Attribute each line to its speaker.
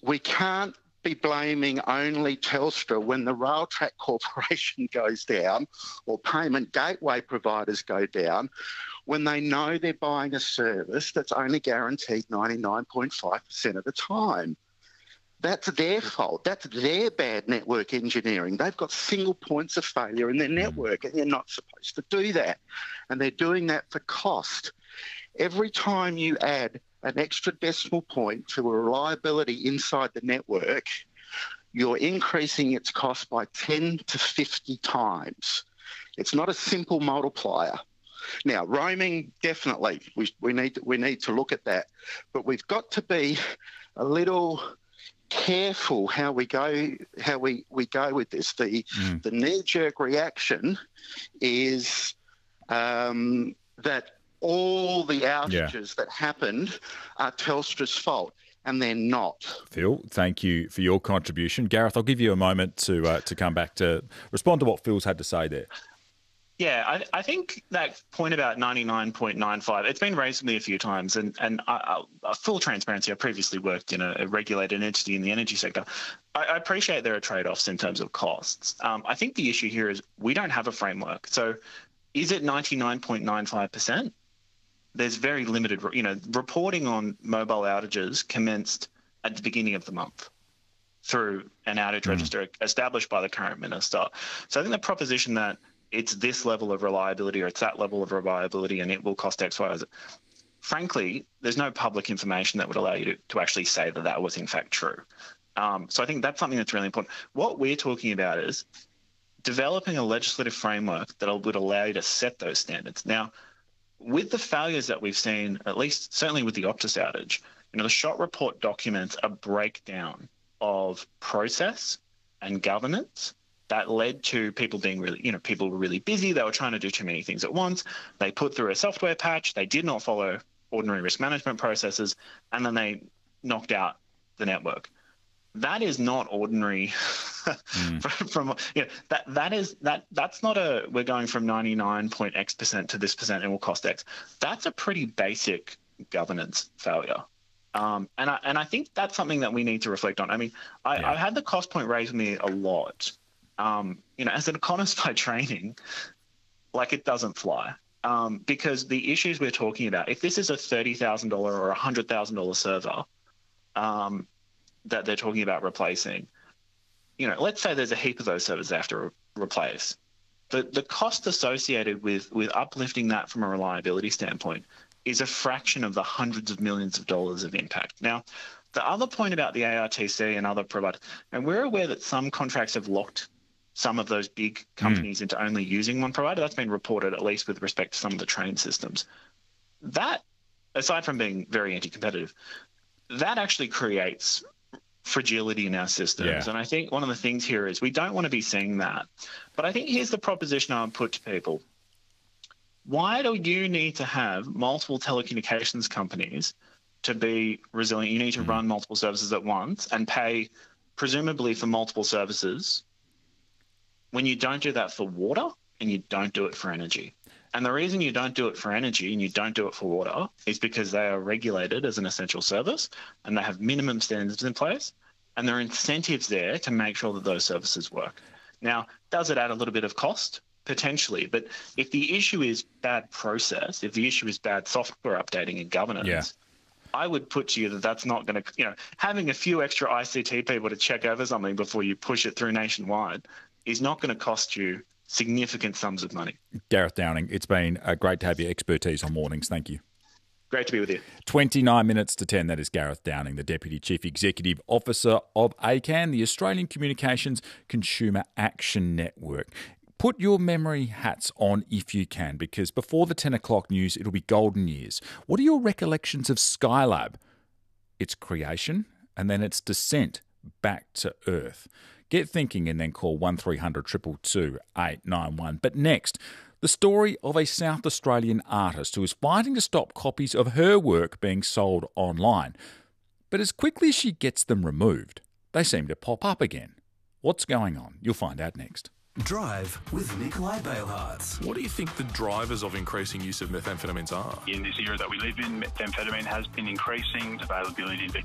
Speaker 1: we can't be blaming only Telstra when the Railtrack Corporation goes down or payment gateway providers go down, when they know they're buying a service that's only guaranteed 99.5% of the time. That's their fault. That's their bad network engineering. They've got single points of failure in their network, and they're not supposed to do that. And they're doing that for cost. Every time you add an extra decimal point to a reliability inside the network, you're increasing its cost by 10 to 50 times. It's not a simple multiplier. Now, roaming, definitely, we need to look at that. But we've got to be a little careful how we go with this. The knee-jerk reaction is that all the outages that happened are Telstra's fault, and they're not.
Speaker 2: Phil, thank you for your contribution. Gareth, I'll give you a moment to come back to respond to what Phil's had to say there.
Speaker 3: Yeah, I think that point about 99.95, it's been raised with me a few times, and full transparency, I previously worked in a regulated entity in the energy sector. I appreciate there are trade-offs in terms of costs. I think the issue here is we don't have a framework. So is it 99.95%? There's very limited, reporting on mobile outages commenced at the beginning of the month through an outage register established by the current minister. So I think the proposition that it's this level of reliability or it's that level of reliability and it will cost X, Y, or Z. Frankly, there's no public information that would allow you to actually say that that was in fact true. So I think that's something that's really important. What we're talking about is developing a legislative framework that would allow you to set those standards. Now, with the failures that we've seen, at least certainly with the Optus outage, the SHOT report documents a breakdown of process and governance that led to people being really, people were really busy. They were trying to do too many things at once. They put through a software patch. They did not follow ordinary risk management processes, and then they knocked out the network. That is not ordinary. That's not we're going from 99.X% to this percent and will cost X. That's a pretty basic governance failure. And I think that's something that we need to reflect on. I mean, I've had the cost point raised with me a lot. As an economist by training, it doesn't fly. Because the issues we're talking about, if this is a $30,000 or $100,000 server that they're talking about replacing, let's say there's a heap of those servers they have to replace. The cost associated with uplifting that from a reliability standpoint is a fraction of the hundreds of millions of dollars of impact. Now, the other point about the ARTC and other providers, and we're aware that some contracts have locked some of those big companies into only using one provider. That's been reported, at least with respect to some of the train systems. That, aside from being very anti-competitive, that actually creates fragility in our systems. Yeah. And I think one of the things here is we don't want to be seeing that. But I think here's the proposition I would put to people. Why do you need to have multiple telecommunications companies to be resilient? You need to run multiple services at once and pay presumably for multiple services when you don't do that for water and you don't do it for energy. And the reason you don't do it for energy and you don't do it for water is because they are regulated as an essential service and they have minimum standards in place and there are incentives there to make sure that those services work. Now, does it add a little bit of cost? Potentially. But if the issue is bad process, if the issue is bad software updating and governance, I would put to you that that's not going to, having a few extra ICT people to check over something before you push it through nationwide is not going to cost you significant sums of money. Gareth Downing, it's been great to have your expertise on mornings. Thank you. Great to be with you. 29 minutes to 10. That is Gareth Downing, the Deputy Chief Executive Officer of ACAN, the Australian Communications Consumer Action Network. Put your memory hats on if you can, because before the 10 o'clock news, it'll be golden years. What are your recollections of Skylab? Its creation and then its descent back to Earth. Get thinking and then call 1300 222 891. But next, the story of a South Australian artist who is fighting to stop copies of her work being sold online. But as quickly as she gets them removed, they seem to pop up again. What's going on? You'll find out next.
Speaker 4: Drive with Nikolai Bailhartz.
Speaker 5: What do you think the drivers of increasing use of methamphetamines are?
Speaker 6: In this era that we live in, methamphetamine has been increasing. Availability